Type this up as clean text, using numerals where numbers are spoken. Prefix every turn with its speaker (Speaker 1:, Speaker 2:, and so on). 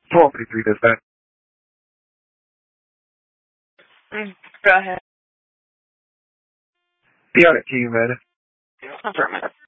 Speaker 1: 12:33 dispatch.
Speaker 2: Go ahead.
Speaker 1: The audit team, man.
Speaker 2: Affirmative.